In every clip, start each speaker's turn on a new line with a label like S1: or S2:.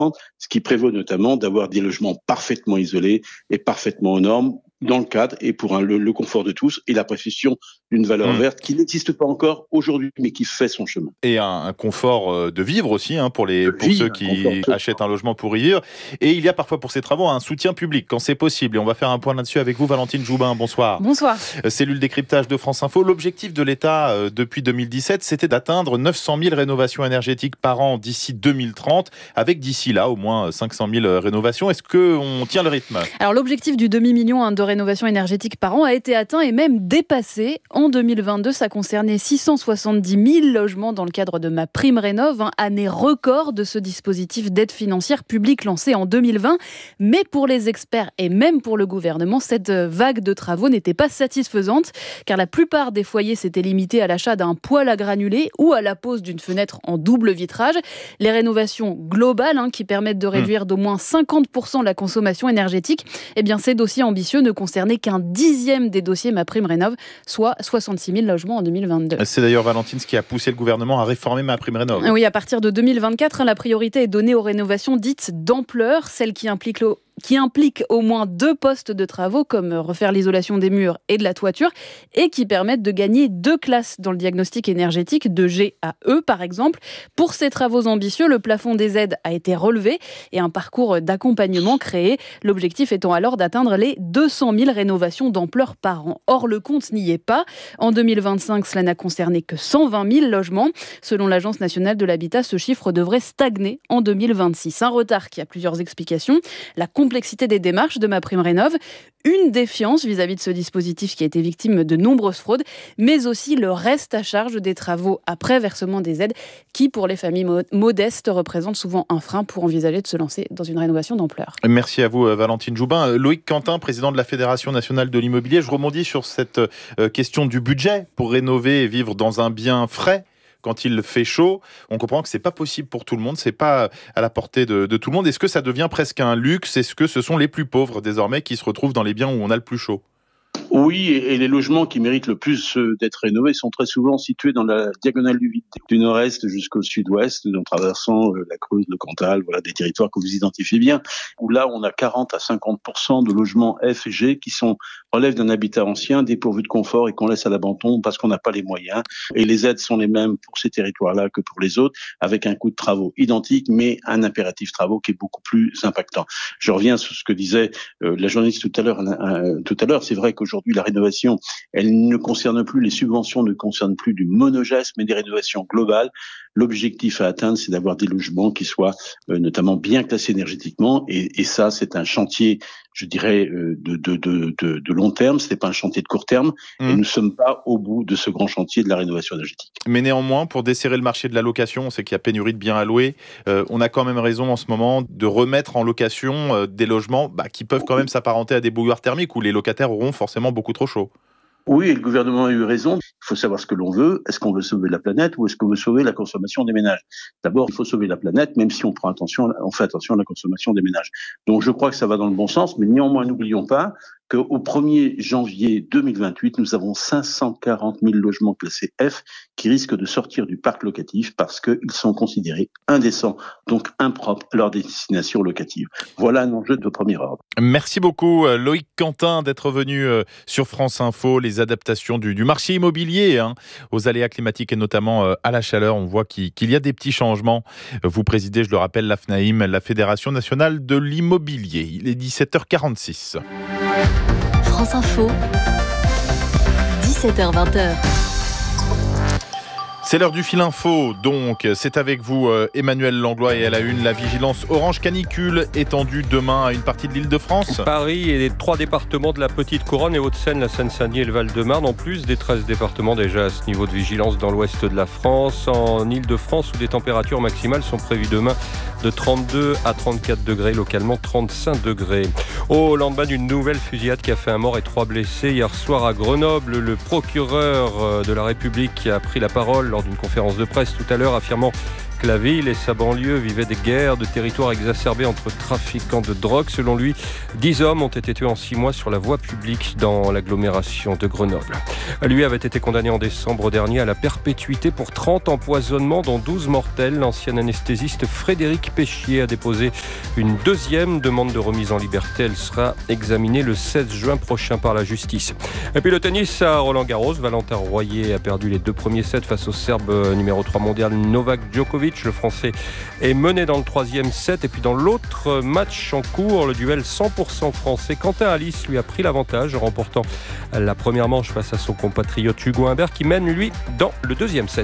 S1: ce qui prévaut notamment d'avoir des logements parfaitement isolés et parfaitement aux normes, dans le cadre et pour le confort de tous et la précision d'une valeur verte qui n'existe pas encore aujourd'hui, mais qui fait son chemin.
S2: Et un confort de vivre aussi pour ceux qui achètent un logement pour y vivre. Et il y a parfois pour ces travaux un soutien public quand c'est possible. Et on va faire un point là-dessus avec vous, Valentine Joubin. Bonsoir.
S3: Bonsoir.
S2: Cellule décryptage de France Info. L'objectif de l'État depuis 2017, c'était d'atteindre 900 000 rénovations énergétiques par an d'ici 2030, avec d'ici là au moins 500 000 rénovations. Est-ce qu'on tient le rythme ?
S3: Alors l'objectif du demi-million de rénovation énergétique par an a été atteint et même dépassé. En 2022, ça concernait 670 000 logements dans le cadre de MaPrimeRénov', année record de ce dispositif d'aide financière publique lancé en 2020. Mais pour les experts et même pour le gouvernement, cette vague de travaux n'était pas satisfaisante, car la plupart des foyers s'étaient limités à l'achat d'un poêle à granulés ou à la pose d'une fenêtre en double vitrage. Les rénovations globales, qui permettent de réduire d'au moins 50% la consommation énergétique, eh bien ces dossiers ambitieux ne concernaient qu'un dixième des dossiers MaPrimeRénov', soit 66 000 logements en 2022.
S2: C'est d'ailleurs, Valentine, ce qui a poussé le gouvernement à réformer MaPrimeRénov'.
S3: Oui, à partir de 2024, la priorité est donnée aux rénovations dites d'ampleur, celles qui impliquent au moins 2 postes de travaux, comme refaire l'isolation des murs et de la toiture, et qui permettent de gagner 2 classes dans le diagnostic énergétique, de G à E par exemple. Pour ces travaux ambitieux, le plafond des aides a été relevé et un parcours d'accompagnement créé, l'objectif étant alors d'atteindre les 200 000 rénovations d'ampleur par an. Or, le compte n'y est pas. En 2025, cela n'a concerné que 120 000 logements. Selon l'Agence nationale de l'habitat, ce chiffre devrait stagner en 2026. Un retard qui a plusieurs explications. La complexité des démarches de MaPrimeRénov', une défiance vis-à-vis de ce dispositif qui a été victime de nombreuses fraudes, mais aussi le reste à charge des travaux après versement des aides qui, pour les familles modestes, représente souvent un frein pour envisager de se lancer dans une rénovation d'ampleur.
S2: Merci à vous, Valentine Joubin. Loïc Quentin, président de la Fédération nationale de l'immobilier. Je rebondis sur cette question du budget pour rénover et vivre dans un bien frais. Quand il fait chaud, on comprend que c'est pas possible pour tout le monde, c'est pas à la portée de tout le monde. Est-ce que ça devient presque un luxe ? Est-ce que ce sont les plus pauvres désormais qui se retrouvent dans les biens où on a le plus chaud ?
S1: Oui, et les logements qui méritent le plus d'être rénovés sont très souvent situés dans la diagonale du vide, du nord-est jusqu'au sud-ouest, en traversant la Creuse, le Cantal, voilà des territoires que vous identifiez bien, où là on a 40 à 50% de logements F et G qui relèvent d'un habitat ancien, dépourvu de confort et qu'on laisse à l'abandon parce qu'on n'a pas les moyens. Et les aides sont les mêmes pour ces territoires-là que pour les autres, avec un coût de travaux identique, mais un impératif travaux qui est beaucoup plus impactant. Je reviens sur ce que disait la journaliste tout à l'heure. C'est vrai qu'aujourd'hui, la rénovation, elle ne concerne plus, les subventions ne concernent plus du monogeste, mais des rénovations globales. L'objectif à atteindre, c'est d'avoir des logements qui soient notamment bien classés énergétiquement. Et ça, c'est un chantier, je dirais, de long terme. Ce n'est pas un chantier de court terme. Et nous ne sommes pas au bout de ce grand chantier de la rénovation énergétique.
S2: Mais néanmoins, pour desserrer le marché de la location, on sait qu'il y a pénurie de biens à louer. On a quand même raison en ce moment de remettre en location des logements qui peuvent quand même s'apparenter à des bouilloires thermiques où les locataires auront forcément beaucoup trop chaud.
S1: Oui, et le gouvernement a eu raison. Il faut savoir ce que l'on veut. Est-ce qu'on veut sauver la planète ou est-ce qu'on veut sauver la consommation des ménages ? D'abord, il faut sauver la planète, même si on fait attention à la consommation des ménages. Donc, je crois que ça va dans le bon sens, mais néanmoins, n'oublions pas qu'au 1er janvier 2028, nous avons 540 000 logements classés F qui risquent de sortir du parc locatif parce qu'ils sont considérés indécents, donc impropres à leur destination locative. Voilà un enjeu de premier ordre.
S2: Merci beaucoup Loïc Quentin d'être venu sur France Info. Les adaptations du marché immobilier aux aléas climatiques et notamment à la chaleur. On voit qu'il y a des petits changements. Vous présidez, je le rappelle, la FNAIM, la Fédération nationale de l'immobilier. Il est 17h46.
S4: France Info, 17h-20h.
S2: C'est l'heure du fil info, donc c'est avec vous Emmanuel Langlois et à la une, la vigilance orange canicule étendue demain à une partie de l'Île-de-France.
S5: Paris et les 3 départements de la Petite Couronne et Hauts-de-Seine, la Seine-Saint-Denis et le Val-de-Marne, en plus des 13 départements déjà à ce niveau de vigilance dans l'ouest de la France. En Île-de-France où des températures maximales sont prévues demain de 32 à 34 degrés, localement 35 degrés. Au lendemain d'une nouvelle fusillade qui a fait un mort et 3 blessés hier soir à Grenoble, le procureur de la République a pris la parole lors d'une conférence de presse tout à l'heure, affirmant que la ville et sa banlieue vivaient des guerres de territoire exacerbées entre trafiquants de drogue. Selon lui, 10 hommes ont été tués en 6 mois sur la voie publique dans l'agglomération de Grenoble. Lui avait été condamné en décembre dernier à la perpétuité pour 30 empoisonnements, dont 12 mortels. L'ancien anesthésiste Frédéric Péchier a déposé une deuxième demande de remise en liberté. Elle sera examinée le 16 juin prochain par la justice. Et puis le tennis à Roland-Garros. Valentin Royer a perdu les 2 premiers sets face au Serbe numéro 3 mondial Novak Djokovic. Le Français est mené dans le 3e set. Et puis dans l'autre match en cours, le duel 100% français, Quentin Alice lui a pris l'avantage en remportant la première manche face à son compatriote Hugo Humbert qui mène lui dans le 2e set.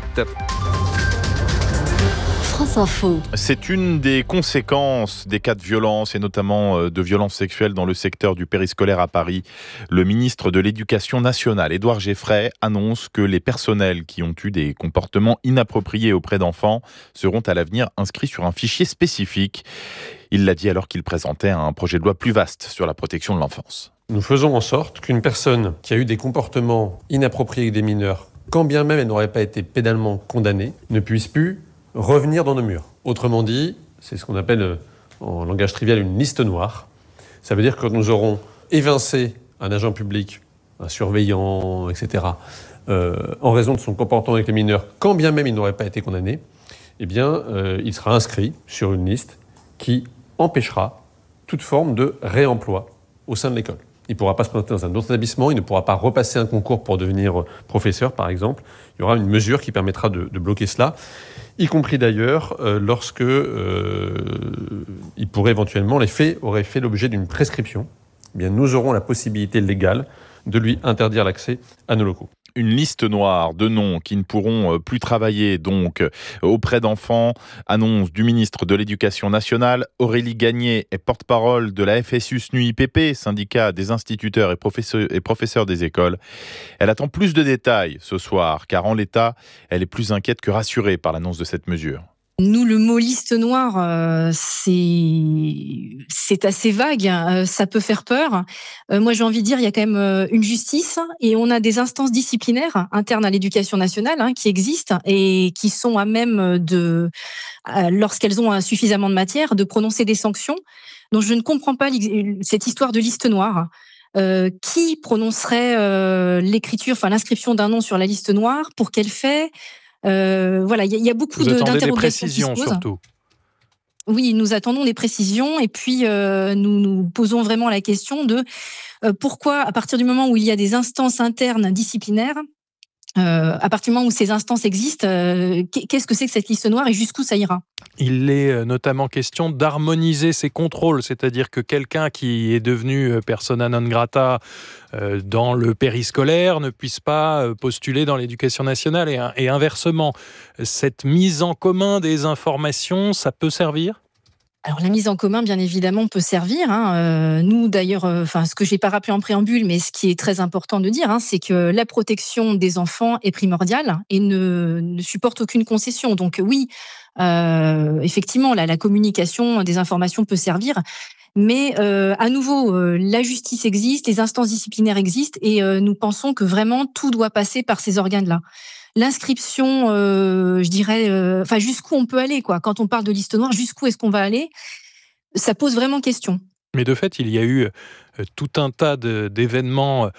S4: France Info.
S2: C'est une des conséquences des cas de violence et notamment de violences sexuelles dans le secteur du périscolaire à Paris. Le ministre de l'Éducation nationale, Édouard Geffray, annonce que les personnels qui ont eu des comportements inappropriés auprès d'enfants seront à l'avenir inscrits sur un fichier spécifique. Il l'a dit alors qu'il présentait un projet de loi plus vaste sur la protection de l'enfance.
S6: Nous faisons en sorte qu'une personne qui a eu des comportements inappropriés avec des mineurs, quand bien même elle n'aurait pas été pénalement condamnée, ne puisse plus revenir dans nos murs. Autrement dit, c'est ce qu'on appelle en langage trivial une liste noire. Ça veut dire que nous aurons évincé un agent public, un surveillant, etc., en raison de son comportement avec les mineurs, quand bien même il n'aurait pas été condamné, eh bien, il sera inscrit sur une liste qui empêchera toute forme de réemploi au sein de l'école. Il ne pourra pas se présenter dans un autre établissement, il ne pourra pas repasser un concours pour devenir professeur, par exemple. Il y aura une mesure qui permettra de bloquer cela, y compris d'ailleurs lorsque il pourrait éventuellement, les faits auraient fait l'objet d'une prescription. Eh bien, nous aurons la possibilité légale de lui interdire l'accès à nos locaux.
S2: Une liste noire de noms qui ne pourront plus travailler donc auprès d'enfants, annonce du ministre de l'Éducation nationale. Aurélie Gagné est porte-parole de la FSU-SNU-IPP, syndicat des instituteurs et professeurs des écoles. Elle attend plus de détails ce soir, car en l'état, elle est plus inquiète que rassurée par l'annonce de cette mesure.
S7: Nous, le mot liste noire, c'est assez vague, ça peut faire peur. Moi, j'ai envie de dire, il y a quand même une justice et on a des instances disciplinaires internes à l'éducation nationale qui existent et qui sont à même de, lorsqu'elles ont suffisamment de matière, de prononcer des sanctions. Donc, je ne comprends pas cette histoire de liste noire. Qui prononcerait l'inscription d'un nom sur la liste noire, pour quel fait? Voilà, il y a beaucoup d'interrogations.
S8: Vous attendez des précisions surtout.
S7: Oui, nous attendons des précisions et puis nous nous posons vraiment la question de pourquoi, à partir du moment où il y a des instances internes disciplinaires, à partir du moment où ces instances existent, qu'est-ce que c'est que cette liste noire et jusqu'où ça ira ?
S8: Il est notamment question d'harmoniser ces contrôles, c'est-à-dire que quelqu'un qui est devenu persona non grata dans le périscolaire ne puisse pas postuler dans l'éducation nationale et inversement. Cette mise en commun des informations, ça peut servir ?
S7: Alors la mise en commun, bien évidemment, peut servir. Nous, d'ailleurs, ce que j'ai pas rappelé en préambule, mais ce qui est très important de dire, c'est que la protection des enfants est primordiale et ne supporte aucune concession. Donc oui, effectivement, la communication des informations peut servir. Mais à nouveau, la justice existe, les instances disciplinaires existent et nous pensons que vraiment tout doit passer par ces organes-là. L'inscription, je dirais, jusqu'où on peut aller, quoi. Quand on parle de liste noire, jusqu'où est-ce qu'on va aller ? Ça pose vraiment question.
S8: Mais de fait, il y a eu tout un tas d'événements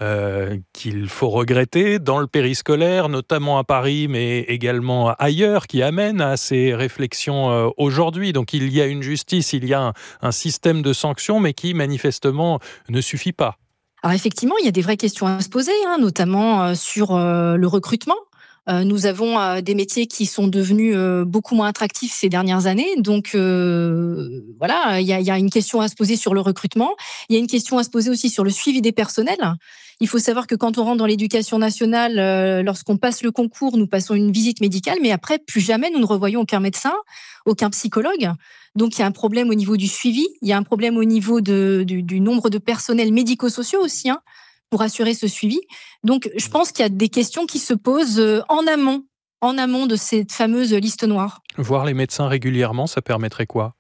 S8: qu'il faut regretter dans le périscolaire, notamment à Paris, mais également ailleurs, qui amènent à ces réflexions aujourd'hui. Donc il y a une justice, il y a un système de sanctions, mais qui manifestement ne suffit pas.
S7: Alors effectivement, il y a des vraies questions à se poser, notamment sur le recrutement. Nous avons des métiers qui sont devenus beaucoup moins attractifs ces dernières années. Donc voilà, il y a une question à se poser sur le recrutement. Il y a une question à se poser aussi sur le suivi des personnels. Il faut savoir que quand on rentre dans l'éducation nationale, lorsqu'on passe le concours, nous passons une visite médicale, mais après, plus jamais nous ne revoyons aucun médecin, aucun psychologue. Donc il y a un problème au niveau du suivi, il y a un problème au niveau du nombre de personnels médico-sociaux aussi, pour assurer ce suivi. Donc, je pense qu'il y a des questions qui se posent en amont de cette fameuse liste noire.
S8: Voir les médecins régulièrement, ça permettrait quoi ?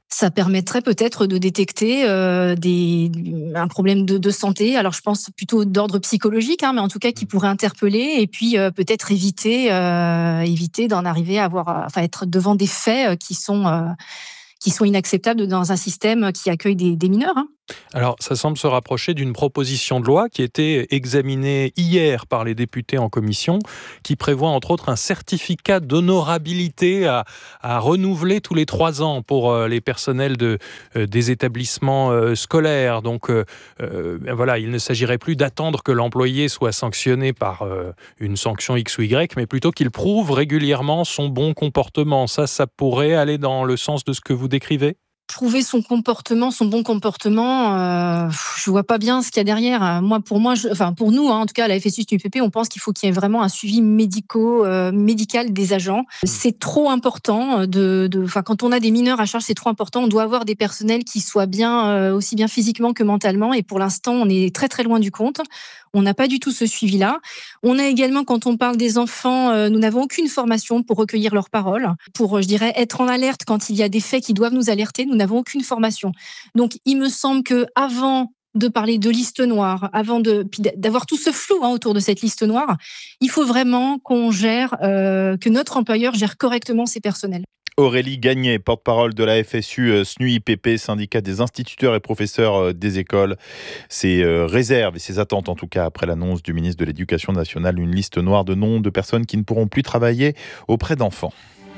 S7: Ça permettrait peut-être de détecter un problème de santé. Alors, je pense plutôt d'ordre psychologique, mais en tout cas qui pourrait interpeller et puis peut-être éviter d'en arriver à être devant des faits qui sont inacceptables dans un système qui accueille des mineurs.
S8: Alors, ça semble se rapprocher d'une proposition de loi qui a été examinée hier par les députés en commission, qui prévoit entre autres un certificat d'honorabilité à renouveler tous les 3 ans pour les personnels des établissements scolaires. Donc, voilà, il ne s'agirait plus d'attendre que l'employé soit sanctionné par une sanction X ou Y, mais plutôt qu'il prouve régulièrement son bon comportement. Ça pourrait aller dans le sens de ce que vous décrivez ?
S7: Prouver son bon comportement, je vois pas bien ce qu'il y a derrière. Pour nous, en tout cas à la FSU-SNUIPP, on pense qu'il faut qu'il y ait vraiment un suivi médical des agents. C'est trop important quand on a des mineurs à charge, c'est trop important. On doit avoir des personnels qui soient bien, aussi bien physiquement que mentalement. Et pour l'instant, on est très très loin du compte. On n'a pas du tout ce suivi-là. On a également, quand on parle des enfants, nous n'avons aucune formation pour recueillir leurs paroles, pour, être en alerte quand il y a des faits qui doivent nous alerter. Nous n'avons aucune formation. Donc, il me semble que avant de parler de liste noire, d'avoir tout ce flou autour de cette liste noire, il faut vraiment que notre employeur gère correctement ses personnels.
S2: Aurélie Gagné, porte-parole de la FSU SNUIPP, syndicat des instituteurs et professeurs des écoles. Ses réserves et ses attentes, en tout cas, après l'annonce du ministre de l'Éducation nationale, une liste noire de noms de personnes qui ne pourront plus travailler auprès d'enfants.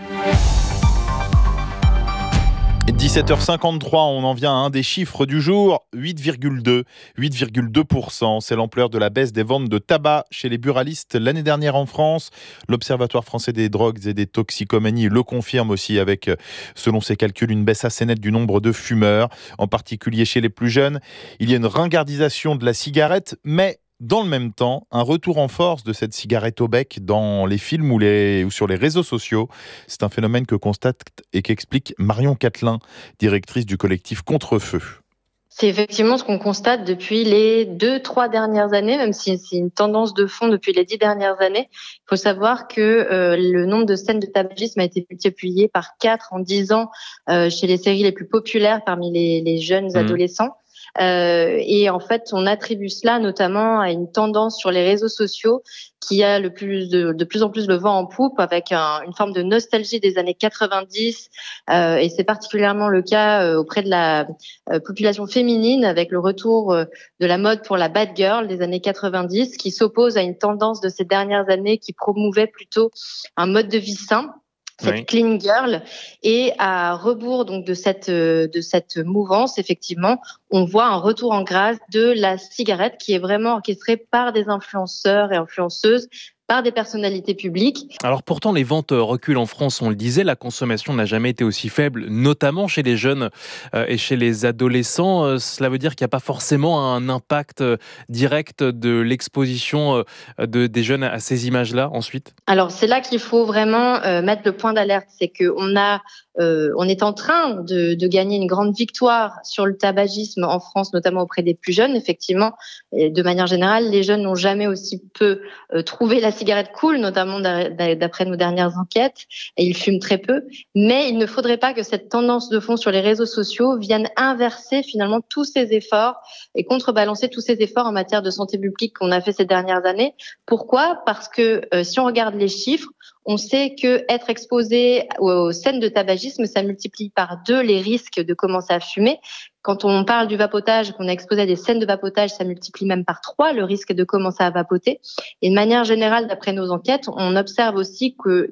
S2: 17h53, on en vient à un des chiffres du jour, 8,2%. C'est l'ampleur de la baisse des ventes de tabac chez les buralistes l'année dernière en France. L'Observatoire français des drogues et des toxicomanies le confirme aussi avec, selon ses calculs, une baisse assez nette du nombre de fumeurs, en particulier chez les plus jeunes. Il y a une ringardisation de la cigarette, mais dans le même temps, un retour en force de cette cigarette au bec dans les films ou sur les réseaux sociaux. C'est un phénomène que constate et qu'explique Marion Catelin, directrice du collectif Contre-Feu.
S9: C'est effectivement ce qu'on constate depuis les 2-3 dernières années, même si c'est une tendance de fond depuis les 10 dernières années. Il faut savoir que le nombre de scènes de tabagisme a été multiplié par 4 en 10 ans chez les séries les plus populaires parmi les jeunes adolescents. Et en fait, on attribue cela notamment à une tendance sur les réseaux sociaux qui a de plus en plus le vent en poupe, avec une forme de nostalgie des années 90, et c'est particulièrement le cas auprès de la population féminine, avec le retour de la mode pour la bad girl des années 90, qui s'oppose à une tendance de ces dernières années qui promouvait plutôt un mode de vie sain, cette clean girl. Et à rebours donc de cette mouvance, effectivement, on voit un retour en grâce de la cigarette qui est vraiment orchestrée par des influenceurs et influenceuses, par des personnalités publiques.
S10: Alors pourtant, les ventes reculent en France, on le disait, la consommation n'a jamais été aussi faible, notamment chez les jeunes et chez les adolescents. Cela veut dire qu'il n'y a pas forcément un impact direct de l'exposition des jeunes à ces images-là ensuite ?
S9: Alors c'est là qu'il faut vraiment mettre le point d'alerte, c'est qu'on est en train de gagner une grande victoire sur le tabagisme en France, notamment auprès des plus jeunes. Effectivement, et de manière générale, les jeunes n'ont jamais aussi peu trouvé la cigarette cool, notamment d'après nos dernières enquêtes, et ils fument très peu. Mais il ne faudrait pas que cette tendance de fond sur les réseaux sociaux vienne inverser finalement tous ces efforts et contrebalancer tous ces efforts en matière de santé publique qu'on a fait ces dernières années. Pourquoi ? Parce que si on regarde les chiffres, on sait que être exposé aux scènes de tabagisme, ça multiplie par 2 les risques de commencer à fumer. Quand on parle du vapotage, qu'on est exposé à des scènes de vapotage, ça multiplie même par 3 le risque de commencer à vapoter. Et de manière générale, d'après nos enquêtes, on observe aussi que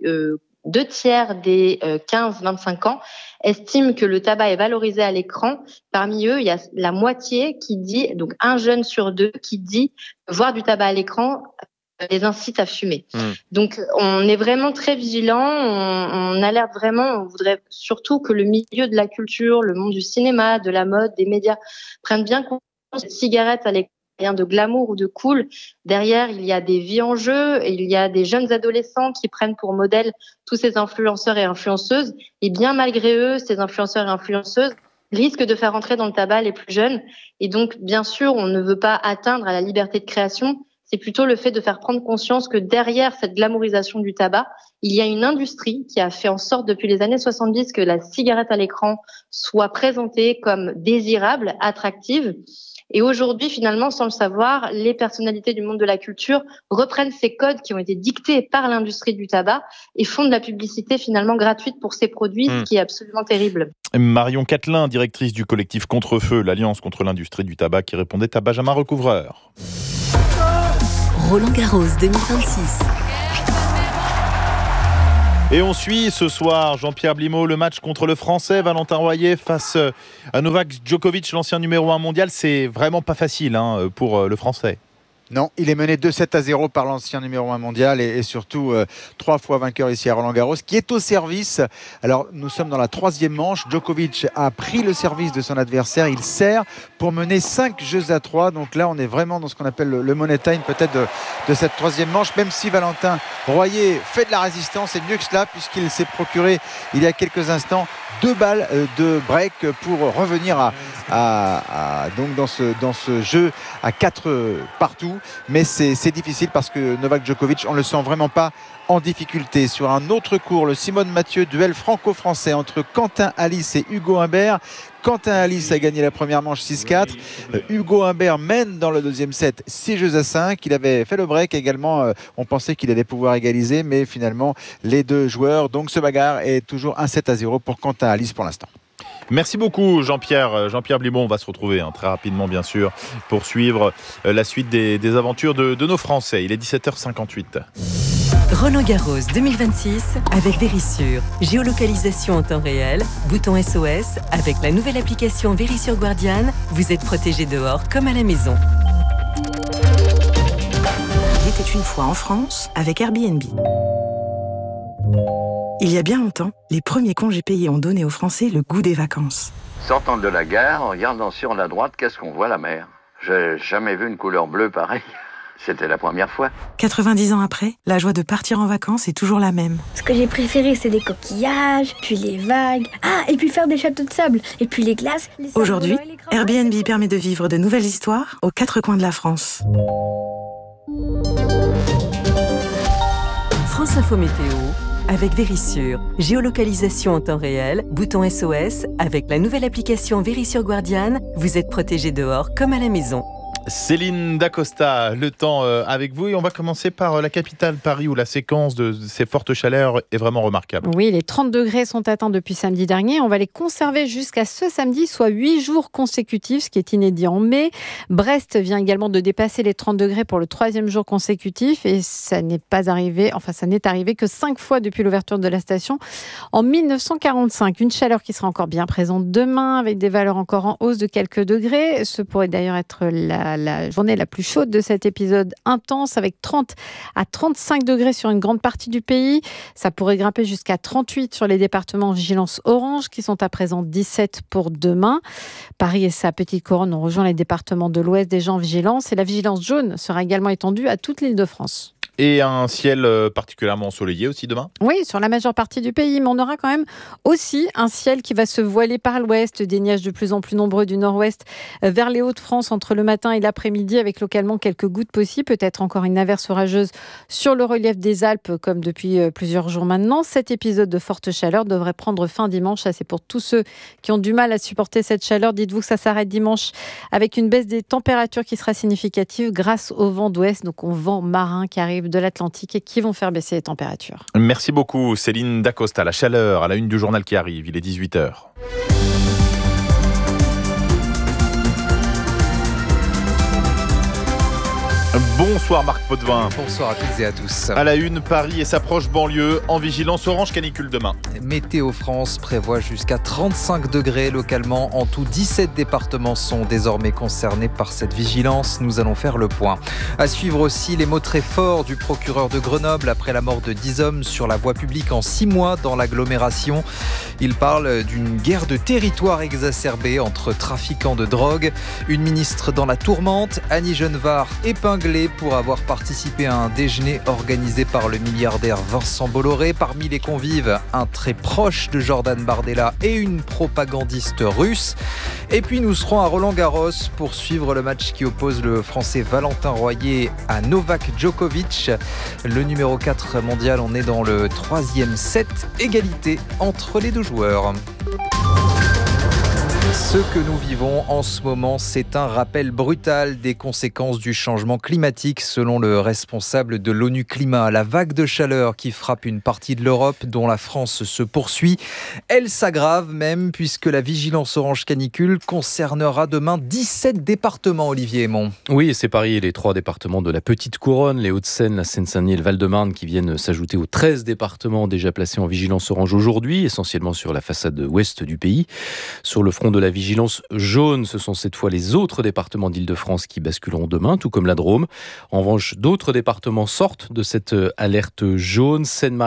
S9: 2/3 des 15-25 ans estiment que le tabac est valorisé à l'écran. Parmi eux, il y a la moitié qui dit, donc 1 jeune sur 2 qui dit voir du tabac à l'écran les incite à fumer. Donc, on est vraiment très vigilant, on alerte vraiment, on voudrait surtout que le milieu de la culture, le monde du cinéma, de la mode, des médias prennent bien conscience que cette cigarette à l'écran, rien de glamour ou de cool. Derrière, il y a des vies en jeu, et il y a des jeunes adolescents qui prennent pour modèle tous ces influenceurs et influenceuses. Et bien malgré eux, ces influenceurs et influenceuses risquent de faire entrer dans le tabac les plus jeunes. Et donc, bien sûr, on ne veut pas atteindre à la liberté de création. C'est plutôt le fait de faire prendre conscience que derrière cette glamourisation du tabac, il y a une industrie qui a fait en sorte depuis les années 70 que la cigarette à l'écran soit présentée comme désirable, attractive. Et aujourd'hui, finalement, sans le savoir, les personnalités du monde de la culture reprennent ces codes qui ont été dictés par l'industrie du tabac et font de la publicité finalement gratuite pour ces produits, ce qui est absolument terrible.
S2: Marion Catelin, directrice du collectif Contre-Feu, l'Alliance contre l'industrie du tabac, qui répondait à Benjamin Recouvreur.
S4: Roland Garros 2026.
S2: Et on suit ce soir, Jean-Pierre Blimaud, le match contre le Français Valentin Royer face à Novak Djokovic, l'ancien numéro 1 mondial. C'est vraiment pas facile pour le Français.
S11: Non, il est mené 2-7-0 par l'ancien numéro 1 mondial et surtout 3 fois vainqueur ici à Roland-Garros, qui est au service. Alors, nous sommes dans la 3e manche. Djokovic a pris le service de son adversaire. Il sert pour mener 5-3. Donc là, on est vraiment dans ce qu'on appelle le money time peut-être de cette 3e manche, même si Valentin Royer fait de la résistance et mieux que cela, puisqu'il s'est procuré il y a quelques instants 2 balles de break pour revenir donc dans ce jeu à 4 partout. Mais c'est difficile parce que Novak Djokovic, on ne le sent vraiment pas en difficulté. Sur un autre court, le Simone Mathieu, duel franco-français entre Quentin Halys et Hugo Humbert. Quentin Halys a gagné la première manche 6-4. Hugo Humbert mène dans le 2e set 6-5. Il avait fait le break également. On pensait qu'il allait pouvoir égaliser, mais finalement, les deux joueurs donc se bagarrent et toujours 1-7-0 pour Quentin Halys pour l'instant.
S2: Merci beaucoup Jean-Pierre Blimaud. On va se retrouver très rapidement bien sûr pour suivre la suite des aventures de nos Français. Il est 17h58.
S4: Roland Garros 2026 avec Vérissure. Géolocalisation en temps réel, bouton SOS. Avec la nouvelle application Vérissure Guardian, vous êtes protégé dehors comme à la maison.
S12: Il était une fois en France avec Airbnb. Il y a bien longtemps, les premiers congés payés ont donné aux Français le goût des vacances.
S13: Sortant de la gare, en regardant sur la droite, qu'est-ce qu'on voit? La mer. J'ai jamais vu une couleur bleue pareille. C'était la première fois.
S12: 90 ans après, la joie de partir en vacances est toujours la même.
S14: Ce que j'ai préféré, c'est les coquillages, puis les vagues. Ah, et puis faire des châteaux de sable, et puis les glaces.
S12: Aujourd'hui, Airbnb permet de vivre de nouvelles histoires aux 4 coins de la France.
S4: France Info Météo avec Vérissure. Géolocalisation en temps réel, bouton SOS. Avec la nouvelle application Vérissure Guardian, vous êtes protégé dehors comme à la maison.
S2: Céline Dacosta, le temps avec vous et on va commencer par la capitale Paris où la séquence de ces fortes chaleurs est vraiment remarquable.
S15: Oui, les 30 degrés sont atteints depuis samedi dernier. On va les conserver jusqu'à ce samedi, soit 8 jours consécutifs, ce qui est inédit en mai. Brest vient également de dépasser les 30 degrés pour le 3e jour consécutif et ça n'est arrivé que 5 fois depuis l'ouverture de la station en 1945. Une chaleur qui sera encore bien présente demain avec des valeurs encore en hausse de quelques degrés. Ce pourrait d'ailleurs être la journée la plus chaude de cet épisode intense avec 30 à 35 degrés sur une grande partie du pays. Ça pourrait grimper jusqu'à 38 sur les départements en vigilance orange qui sont à présent 17 pour demain. Paris et sa petite couronne ont rejoint les départements de l'Ouest déjà en vigilance et la vigilance jaune sera également étendue à toute l'Île-de-France.
S2: Et un ciel particulièrement ensoleillé aussi demain ?
S15: Oui, sur la majeure partie du pays, mais on aura quand même aussi un ciel qui va se voiler par l'ouest, des nuages de plus en plus nombreux du nord-ouest vers les Hauts-de-France entre le matin et l'après-midi avec localement quelques gouttes possibles, peut-être encore une averse orageuse sur le relief des Alpes comme depuis plusieurs jours maintenant. Cet épisode de forte chaleur devrait prendre fin dimanche, ça c'est pour tous ceux qui ont du mal à supporter cette chaleur. Dites-vous que ça s'arrête dimanche avec une baisse des températures qui sera significative grâce au vent d'ouest, donc au vent marin qui arrive de l'Atlantique et qui vont faire baisser les températures.
S2: Merci beaucoup Céline Dacosta. La chaleur à la une du journal qui arrive, il est 18h. Bonsoir Marc Potvin.
S16: Bonsoir à toutes et à tous.
S2: À la une, Paris et sa proche banlieue en vigilance orange canicule demain.
S16: Météo France prévoit jusqu'à 35 degrés localement. En tout, 17 départements sont désormais concernés par cette vigilance. Nous allons faire le point. À suivre aussi les mots très forts du procureur de Grenoble après la mort de 10 hommes sur la voie publique en 6 mois dans l'agglomération. Il parle d'une guerre de territoire exacerbée entre trafiquants de drogue. Une ministre dans la tourmente, Annie Genevard, épinglée pour avoir participé à un déjeuner organisé par le milliardaire Vincent Bolloré. Parmi les convives, un très proche de Jordan Bardella et une propagandiste russe. Et puis nous serons à Roland-Garros pour suivre le match qui oppose le Français Valentin Royer à Novak Djokovic. Le numéro 4 mondial, on est dans le 3e set, égalité entre les deux joueurs. Ce que nous vivons en ce moment, c'est un rappel brutal des conséquences du changement climatique, selon le responsable de l'ONU Climat. La vague de chaleur qui frappe une partie de l'Europe, dont la France se poursuit, elle s'aggrave même, puisque la vigilance orange canicule concernera demain 17 départements, Olivier Aymon.
S17: Oui, c'est Paris et les 3 départements de la Petite Couronne, les Hauts-de-Seine, la Seine-Saint-Denis et le Val-de-Marne qui viennent s'ajouter aux 13 départements déjà placés en vigilance orange aujourd'hui, essentiellement sur la façade ouest du pays. Sur le front de la vigilance jaune, ce sont cette fois les autres départements d'Île-de-France qui basculeront demain, tout comme la Drôme. En revanche, d'autres départements sortent de cette alerte jaune. Seine-Maritime